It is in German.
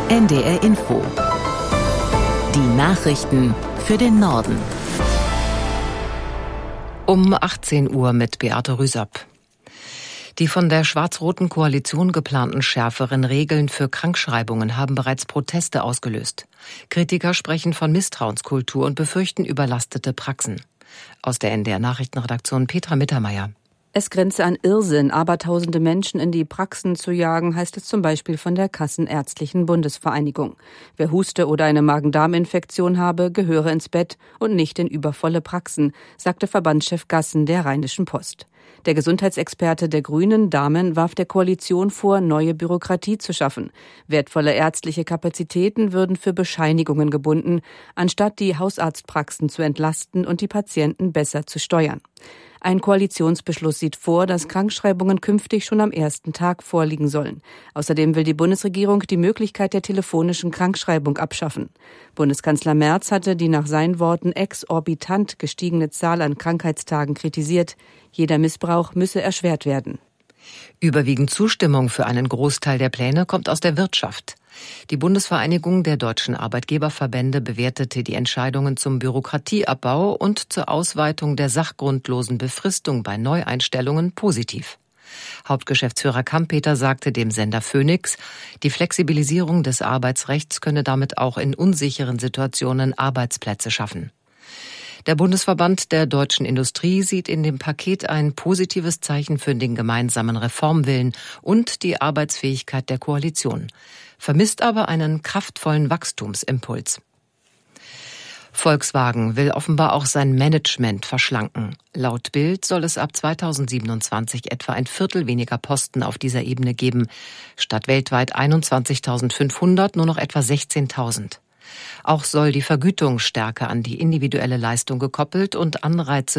NDR Info. Die Nachrichten für den Norden. Um 18 Uhr mit Beate Rüsapp. Die von der schwarz-roten Koalition geplanten schärferen Regeln für Krankschreibungen haben bereits Proteste ausgelöst. Kritiker sprechen von Misstrauenskultur und befürchten überlastete Praxen. Aus der NDR Nachrichtenredaktion Petra Mittermeier. Es grenze an Irrsinn, abertausende Menschen in die Praxen zu jagen, heißt es zum Beispiel von der Kassenärztlichen Bundesvereinigung. Wer Huste oder eine Magen-Darm-Infektion habe, gehöre ins Bett und nicht in übervolle Praxen, sagte Verbandschef Gassen der Rheinischen Post. Der Gesundheitsexperte der Grünen, Dahmen, warf der Koalition vor, neue Bürokratie zu schaffen. Wertvolle ärztliche Kapazitäten würden für Bescheinigungen gebunden, anstatt die Hausarztpraxen zu entlasten und die Patienten besser zu steuern. Ein Koalitionsbeschluss sieht vor, dass Krankschreibungen künftig schon am ersten Tag vorliegen sollen. Außerdem will die Bundesregierung die Möglichkeit der telefonischen Krankschreibung abschaffen. Bundeskanzler Merz hatte die nach seinen Worten exorbitant gestiegene Zahl an Krankheitstagen kritisiert. Jeder Missbrauch müsse erschwert werden. Überwiegend Zustimmung für einen Großteil der Pläne kommt aus der Wirtschaft. Die Bundesvereinigung der deutschen Arbeitgeberverbände bewertete die Entscheidungen zum Bürokratieabbau und zur Ausweitung der sachgrundlosen Befristung bei Neueinstellungen positiv. Hauptgeschäftsführer Kampeter sagte dem Sender Phoenix, die Flexibilisierung des Arbeitsrechts könne damit auch in unsicheren Situationen Arbeitsplätze schaffen. Der Bundesverband der deutschen Industrie sieht in dem Paket ein positives Zeichen für den gemeinsamen Reformwillen und die Arbeitsfähigkeit der Koalition, vermisst aber einen kraftvollen Wachstumsimpuls. Volkswagen will offenbar auch sein Management verschlanken. Laut Bild soll es ab 2027 etwa ein Viertel weniger Posten auf dieser Ebene geben, statt weltweit 21.500 nur noch etwa 16.000. Auch soll die Vergütung stärker an die individuelle Leistung gekoppelt und Anreize